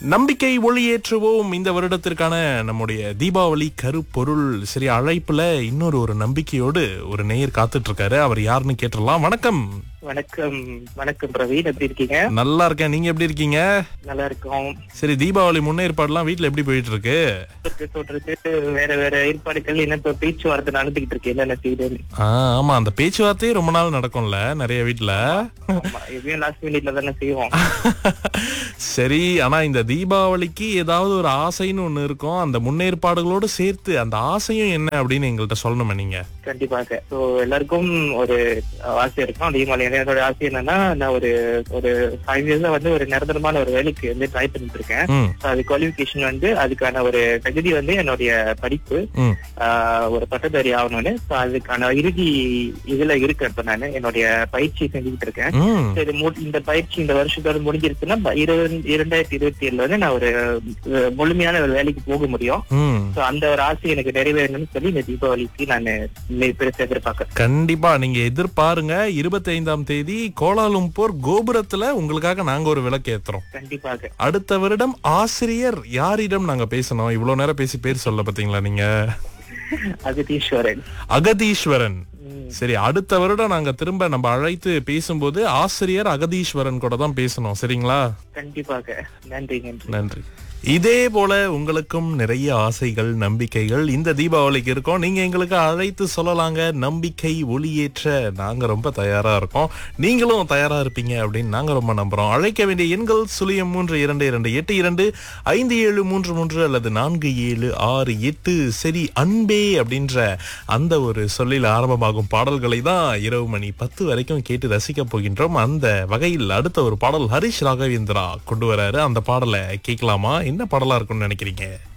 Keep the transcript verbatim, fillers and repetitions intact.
நம்பிக்கை ஒளியேற்றுவோம் இந்த வருடத்திற்கான நம்முடைய தீபாவளி கருப்பொருள். சரி, அழைப்புல இன்னொரு ஒரு நம்பிக்கையோடு ஒரு நேயர் காத்துட்டு இருக்காரு. அவர் யாருன்னு கேட்டுடலாம். வணக்கம். வணக்கம். வணக்கம் பிரவீன், எப்படி இருக்கீங்க? நல்லா இருக்கேன், நீங்க எப்படி இருக்கீங்க? நல்லா இருக்கோம். சரி, தீபாவளி முன்னேற்பாடுலாம் வீட்டுல எப்படி போயிட்டு இருக்கு? சொல்றதுக்கு வேற வேற ஏற்பாடுகள் என்ன, இப்ப பேச்சுவார்த்தை நடந்துகிட்டு இருக்கு, என்னென்ன செய்யுது. ஆமா, அந்த பேச்சுவார்த்தையே ரொம்ப நாள் நடக்கும்ல நிறைய வீட்டுல. எப்பயும் லாஸ்ட் மினிட்ல தானே செய்வோம். சரி, ஆனா இந்த தீபாவளிக்கு ஏதாவது ஒரு ஆசைன்னு ஒண்ணு இருக்கும். அந்த முன்னேற்பாடுகளோடு சேர்த்து அந்த ஆசையும் என்ன அப்படின்னு எங்கள்கிட்ட சொல்லணுமே நீங்க. கண்டிப்பாக. சோ எல்லாருக்கும் ஒரு ஆசை இருக்கும். தீபாவளி என்னோட ஆசை என்னன்னா, நான் ஒரு ஒரு ஃபைவ் இயர்ஸா வந்து ஒரு நிரந்தரமான ஒரு வேலைக்கு வந்து ட்ரை பண்ணிட்டு இருக்கேன். அது குவாலிபிகேஷன் வந்து அதுக்கான ஒரு தகுதி வந்து என்னுடைய படிப்பு, ஒரு பட்டதாரி ஆகணும்னு. அதுக்கான இறுதி இதுல இருக்கு. இப்ப நான் என்னுடைய பயிற்சி செஞ்சுக்கிட்டு இருக்கேன். இந்த பயிற்சி இந்த வருஷத்தோட முடிஞ்சிருச்சுன்னா இரண்டாயிரத்தி இருபத்தி ஏழுல வந்து நான் ஒரு முழுமையான ஒரு வேலைக்கு போக முடியும். அந்த ஒரு ஆசை எனக்கு நிறைவேறணும்னு சொல்லி இந்த தீபாவளிக்கு நான் பெருசா எதிர்பார்க்கிறேன். கண்டிப்பா நீங்க எதிர்பாருங்க. இருபத்தி ஐந்தாம் தேதி கோலாலும்பூர் கோபுரத்துல உங்களுக்காக நாங்க ஒரு விளக்கு ஏத்துறோம். கண்டிப்பாக. அடுத்த வருடம் ஆசிரியர் யாரிடம் நாங்க பேசணும்? இவ்வளவு நேரம் பேசி பேர் சொல்ல பாத்தீங்களா நீங்க? அகதீஸ்வரன். அகதீஸ்வரன். சரி, அடுத்த வருடம் நாங்க திரும்ப நம்ம அழைத்து பேசும்போது ஆசிரியர் அகதீஸ்வரன் கூட தான் பேசணும். சரிங்களா? கண்டிப்பாக. நன்றி. நன்றி. நன்றி. இதே போல உங்களுக்கும் நிறைய ஆசைகள், நம்பிக்கைகள் இந்த தீபாவளிக்கு இருக்கும். நீங்க எங்களுக்கு அழைத்து சொல்லலாங்க. நம்பிக்கை ஒளியேற்ற நாங்க ரொம்ப தயாரா இருக்கோம். நீங்களும் தயாரா இருப்பீங்க அப்படின்னு நாங்க ரொம்ப நம்புறோம். அழைக்க வேண்டிய எண்கள் சுழியம் மூன்று இரண்டு இரண்டு எட்டு இரண்டு ஐந்து ஏழு மூன்று மூன்று அல்லது நான்கு ஏழு ஆறு எட்டு. சரி, அன்பே அப்படின்ற அந்த ஒரு சொல்லில் ஆரம்பமாகும் பாடல்களை தான் இரவு மணி பத்து வரைக்கும் கேட்டு ரசிக்க போகின்றோம். அந்த வகையில் அடுத்த ஒரு பாடல் ஹரிஷ் ராகவேந்திரா கொண்டு வராரு. அந்த பாடலை கேட்கலாமா? என்ன பாடலா இருக்கும்னு நினைக்கிறீங்க?